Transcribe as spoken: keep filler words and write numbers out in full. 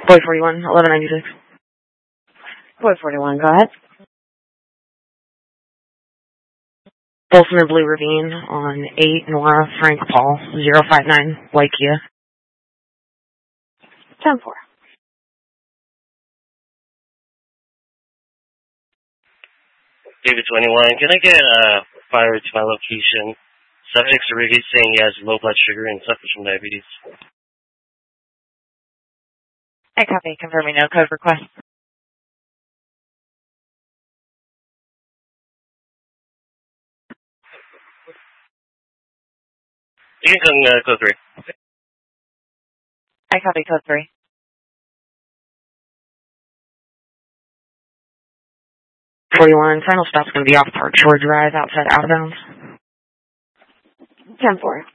Boy forty-one, eleven ninety-six. Boy forty-one, go ahead. Folsom and Blue Ravine on eight Nora Frank Paul, zero five nine, white Kia. ten four. David twenty-one, can I get a fire to my location? Subject's a review saying he has low blood sugar and suffers from diabetes. I copy, confirming no code request. You can come uh, code three. I copy code three. forty-one, final stop's going to be off Park Shore Drive outside Out of Bounds. ten four.